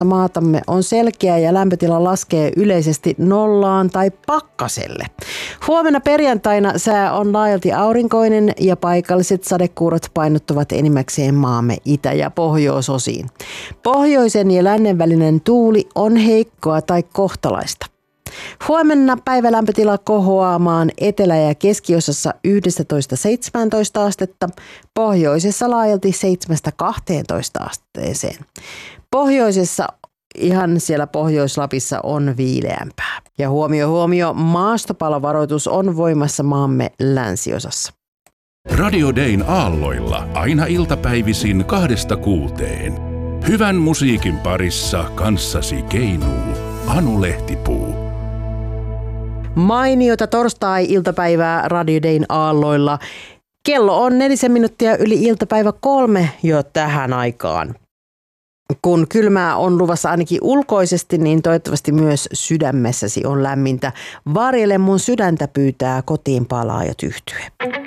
maatamme on selkeä ja lämpötila laskee yleisesti nollaan tai pakkaselle. Huomenna perjantaina sää on laajalti aurinkoinen ja paikalliset sadekuurot painottuvat enimmäkseen maamme itä- ja pohjoisosiin. Pohjoisen ja lännen välinen tuuli on heikkoa tai kohtalaista. Huomenna päivälämpötila kohoamaan etelä- ja keskiosassa 11-17 astetta, pohjoisessa laajalti 7-12 asteeseen. Pohjoisessa ihan siellä Pohjois-Lapissa on viileämpää. Ja huomio, maastopalovaroitus on voimassa maamme länsiosassa. Radio Dayn aalloilla aina iltapäivisin 2-6. Hyvän musiikin parissa kanssasi keinuu Anu Lehtipuu. Mainiota torstai-iltapäivää Radio Dayn aalloilla. Kello on 4 minuuttia yli iltapäivä 3 jo tähän aikaan. Kun kylmää on luvassa ainakin ulkoisesti, niin toivottavasti myös sydämessäsi on lämmintä. Varjele mun sydäntä, pyytää kotiin palaajat yhtye.